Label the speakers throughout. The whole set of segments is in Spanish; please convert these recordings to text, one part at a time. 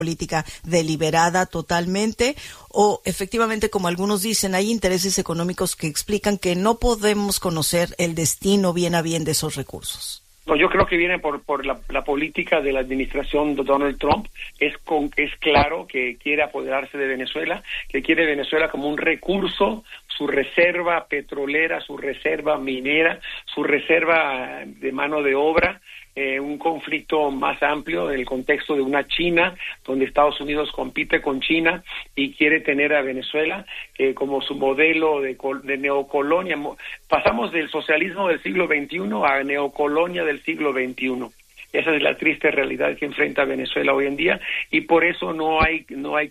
Speaker 1: política deliberada totalmente, o efectivamente, como algunos dicen, hay intereses económicos que explican que no podemos conocer el destino bien a bien de esos recursos?
Speaker 2: No, yo creo que viene por la política de la administración de Donald Trump. Es claro que quiere apoderarse de Venezuela, que quiere Venezuela como un recurso, su reserva petrolera, su reserva minera, su reserva de mano de obra, un conflicto más amplio en el contexto de una China, donde Estados Unidos compite con China y quiere tener a Venezuela como su modelo de neocolonia. Pasamos del socialismo del siglo XXI a neocolonia del siglo XXI. Esa es la triste realidad que enfrenta Venezuela hoy en día, y por eso no hay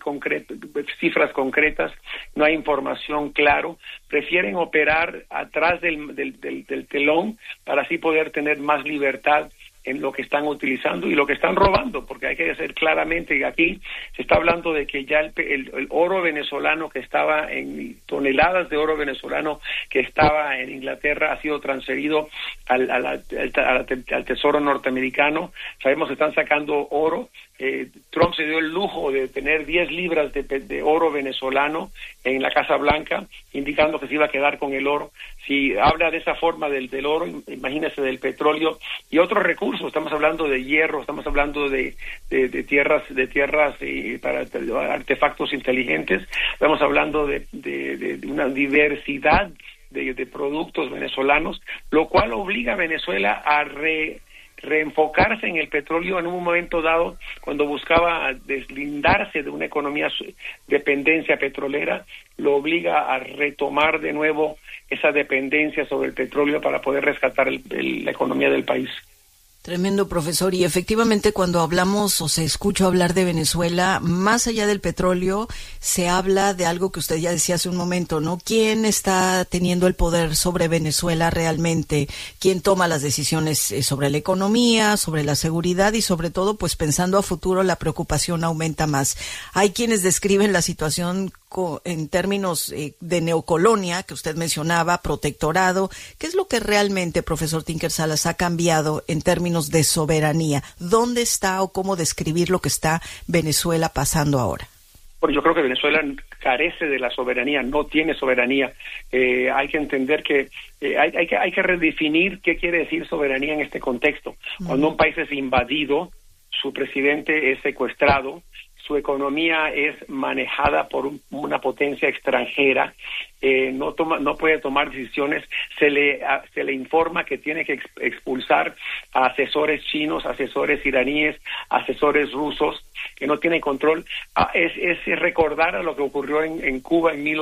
Speaker 2: cifras concretas, no hay información claro. Prefieren operar atrás del telón para así poder tener más libertad en lo que están utilizando y lo que están robando, porque hay que decir claramente que aquí se está hablando de que ya el oro venezolano que estaba en toneladas de oro venezolano que estaba en Inglaterra ha sido transferido al tesoro norteamericano. Sabemos que están sacando oro. Trump se dio el lujo de tener 10 libras de oro venezolano en la Casa Blanca, indicando que se iba a quedar con el oro. Si habla de esa forma del oro, imagínese del petróleo y otros recursos. Estamos hablando de hierro, estamos hablando de tierras para artefactos inteligentes. Estamos hablando de una diversidad de productos venezolanos, lo cual obliga a Venezuela a reenfocarse en el petróleo en un momento dado, cuando buscaba deslindarse de una economía dependencia petrolera, lo obliga a retomar de nuevo esa dependencia sobre el petróleo para poder rescatar la economía del país.
Speaker 1: Tremendo, profesor. Y efectivamente, cuando hablamos o se escucha hablar de Venezuela, más allá del petróleo, se habla de algo que usted ya decía hace un momento, ¿no? ¿Quién está teniendo el poder sobre Venezuela realmente? ¿Quién toma las decisiones sobre la economía, sobre la seguridad y sobre todo, pues pensando a futuro, la preocupación aumenta más? Hay quienes describen la situación en términos de neocolonia, que usted mencionaba, protectorado. ¿Qué es lo que realmente, profesor Tinker Salas, ha cambiado en términos de soberanía? ¿Dónde está o cómo describir lo que está Venezuela pasando ahora?
Speaker 2: Bueno, yo creo que Venezuela carece de la soberanía, no tiene soberanía. Hay que entender que hay que redefinir qué quiere decir soberanía en este contexto. Cuando un país es invadido, su presidente es secuestrado, su economía es manejada por una potencia extranjera, no puede tomar decisiones, se le informa que tiene que expulsar a asesores chinos, asesores iraníes, asesores rusos, que no tiene control. Es recordar a lo que ocurrió en Cuba en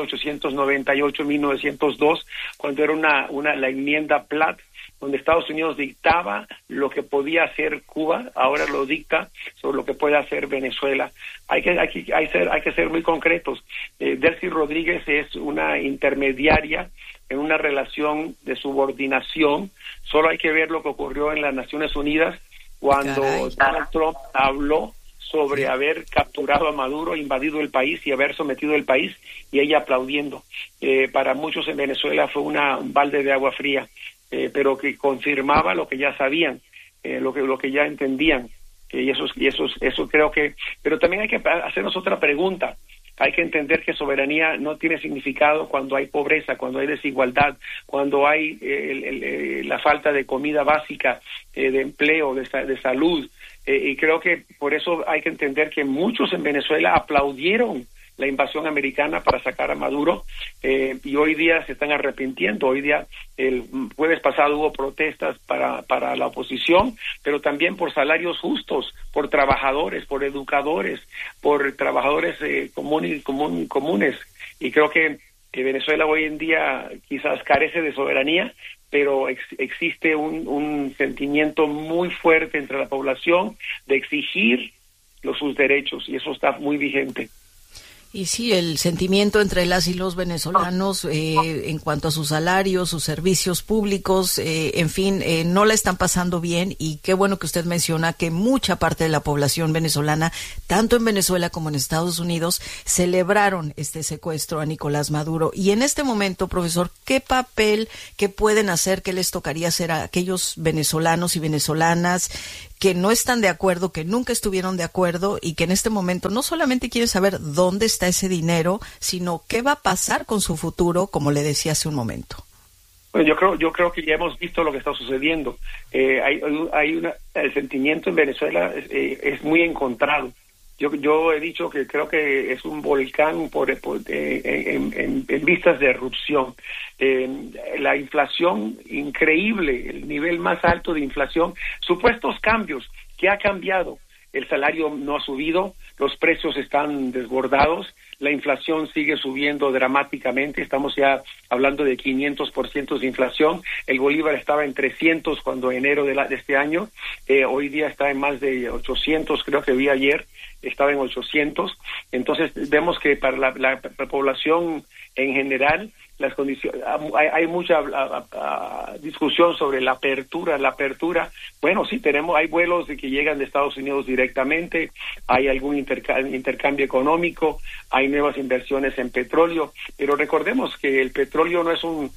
Speaker 2: 1898-1902, cuando era la enmienda Platt, donde Estados Unidos dictaba lo que podía hacer Cuba, ahora lo dicta sobre lo que puede hacer Venezuela. Hay que ser muy concretos. Delcy Rodríguez es una intermediaria en una relación de subordinación. Solo hay que ver lo que ocurrió en las Naciones Unidas cuando Donald Trump habló sobre haber capturado a Maduro, invadido el país y haber sometido el país, y ella aplaudiendo. Para muchos en Venezuela fue un balde de agua fría. Pero que confirmaba lo que ya sabían, lo que ya entendían, y eso creo que. Pero también hay que hacernos otra pregunta. Hay que entender que soberanía no tiene significado cuando hay pobreza, cuando hay desigualdad, cuando hay la falta de comida básica, de empleo, de salud, y creo que por eso hay que entender que muchos en Venezuela aplaudieron la invasión americana para sacar a Maduro, y hoy día se están arrepintiendo. Hoy día, el jueves pasado hubo protestas para la oposición, pero también por salarios justos, por trabajadores, por educadores, por trabajadores comunes. Y creo que Venezuela hoy en día quizás carece de soberanía, pero existe un sentimiento muy fuerte entre la población de exigir sus derechos, y eso está muy vigente.
Speaker 1: Y sí, el sentimiento entre las y los venezolanos en cuanto a sus salarios, sus servicios públicos, en fin, no la están pasando bien, y qué bueno que usted menciona que mucha parte de la población venezolana, tanto en Venezuela como en Estados Unidos, celebraron este secuestro a Nicolás Maduro. Y en este momento, profesor, ¿qué papel, qué pueden hacer, qué les tocaría hacer a aquellos venezolanos y venezolanas que no están de acuerdo, que nunca estuvieron de acuerdo y que en este momento no solamente quieren saber dónde está ese dinero, sino qué va a pasar con su futuro, como le decía hace un momento?
Speaker 2: Bueno, yo creo que ya hemos visto lo que está sucediendo. El sentimiento en Venezuela es muy encontrado. Yo he dicho que creo que es un volcán en vistas de erupción. La inflación increíble, el nivel más alto de inflación, supuestos cambios. ¿Qué ha cambiado? El salario no ha subido, los precios están desbordados, la inflación sigue subiendo dramáticamente, estamos ya hablando de 500% de inflación, el bolívar estaba en 300 cuando enero de este año, hoy día está en más de 800, creo que vi ayer, estaba en 800, entonces vemos que para la población en general, las condiciones, hay mucha discusión sobre la apertura. Bueno, sí, hay vuelos que llegan de Estados Unidos directamente, hay algún intercambio económico, hay nuevas inversiones en petróleo, pero recordemos que el petróleo no es un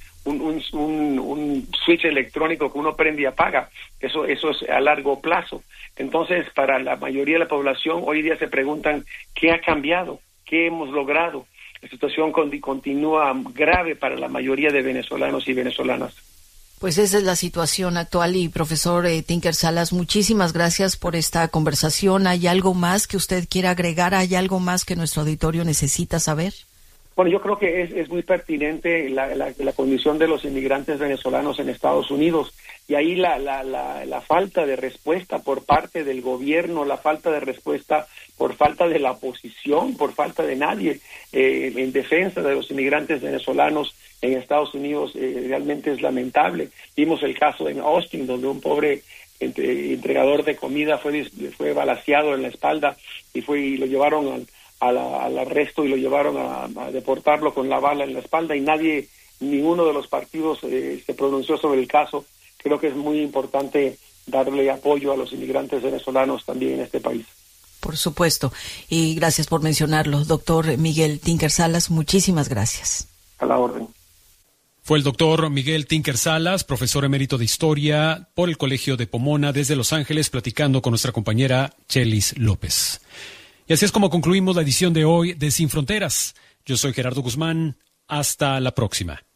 Speaker 2: switch electrónico que uno prende y apaga, eso es a largo plazo. Entonces, para la mayoría de la población, hoy día se preguntan ¿qué ha cambiado? ¿Qué hemos logrado? La situación continúa grave para la mayoría de venezolanos y venezolanas.
Speaker 1: Pues esa es la situación actual y profesor Tinker Salas, muchísimas gracias por esta conversación. ¿Hay algo más que usted quiera agregar? ¿Hay algo más que nuestro auditorio necesita saber?
Speaker 2: Bueno, yo creo que es muy pertinente la condición de los inmigrantes venezolanos en Estados Unidos, y ahí la falta de respuesta por parte del gobierno, la falta de respuesta por falta de la oposición, por falta de nadie en defensa de los inmigrantes venezolanos en Estados Unidos, realmente es lamentable. Vimos el caso en Austin, donde un pobre entregador de comida fue balaceado en la espalda y lo llevaron al arresto y lo llevaron a deportarlo con la bala en la espalda, y ninguno de los partidos se pronunció sobre el caso. Creo que es muy importante darle apoyo a los inmigrantes venezolanos también en este país.
Speaker 1: Por supuesto, y gracias por mencionarlo. Doctor Miguel Tinker Salas, muchísimas gracias.
Speaker 2: A la orden.
Speaker 3: Fue el doctor Miguel Tinker Salas, profesor emérito de Historia por el Colegio de Pomona desde Los Ángeles, platicando con nuestra compañera Chelis López. Y así es como concluimos la edición de hoy de Sin Fronteras. Yo soy Gerardo Guzmán. Hasta la próxima.